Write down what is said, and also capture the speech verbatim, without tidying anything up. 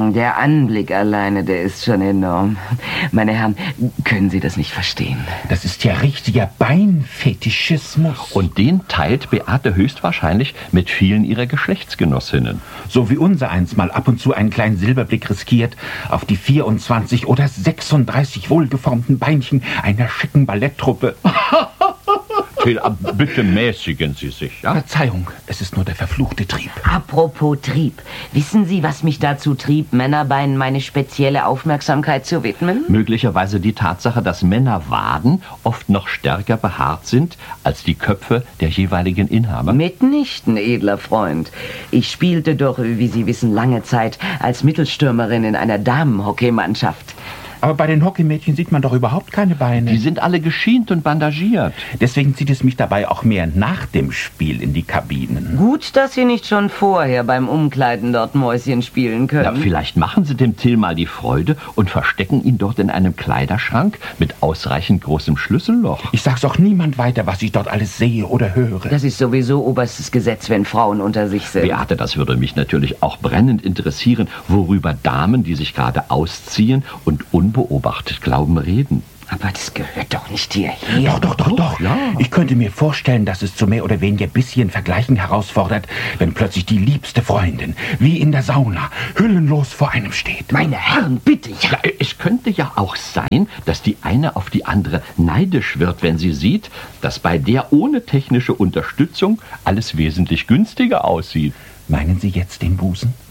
Der Anblick alleine, der ist schon enorm. Meine Herren, können Sie das nicht verstehen? Das ist ja richtiger Beinfetischismus. Und den teilt Beate höchstwahrscheinlich mit vielen ihrer Geschlechtsgenossinnen. So wie unser eins mal ab und zu einen kleinen Silberblick riskiert auf die vierundzwanzig oder sechsunddreißig wohlgeformten Beinchen einer schicken Balletttruppe. Till, bitte mäßigen Sie sich, ja? Verzeihung, es ist nur der verfluchte Trieb. Apropos Trieb. Wissen Sie, was mich dazu trieb, Männerbeinen meine spezielle Aufmerksamkeit zu widmen? Möglicherweise die Tatsache, dass Männerwaden oft noch stärker behaart sind als die Köpfe der jeweiligen Inhaber. Mitnichten, edler Freund. Ich spielte doch, wie Sie wissen, lange Zeit als Mittelstürmerin in einer Damenhockeymannschaft. Aber bei den Hockeymädchen sieht man doch überhaupt keine Beine. Die sind alle geschient und bandagiert. Deswegen zieht es mich dabei auch mehr nach dem Spiel in die Kabinen. Gut, dass Sie nicht schon vorher beim Umkleiden dort Mäuschen spielen können. Na, vielleicht machen Sie dem Till mal die Freude und verstecken ihn dort in einem Kleiderschrank mit ausreichend großem Schlüsselloch. Ich sag's auch niemand weiter, was ich dort alles sehe oder höre. Das ist sowieso oberstes Gesetz, wenn Frauen unter sich sind. Beate, das würde mich natürlich auch brennend interessieren, worüber Damen, die sich gerade ausziehen und unbeobachtet glauben, reden. Aber das gehört doch nicht hierher. Doch, doch, doch, doch. Ja. Ich könnte mir vorstellen, dass es zu mehr oder weniger bisschen Vergleichen herausfordert, wenn plötzlich die liebste Freundin, wie in der Sauna, hüllenlos vor einem steht. Meine Herren, bitte, ja. Ja, es könnte ja auch sein, dass die eine auf die andere neidisch wird, wenn sie sieht, dass bei der ohne technische Unterstützung alles wesentlich günstiger aussieht. Meinen Sie jetzt den Busen?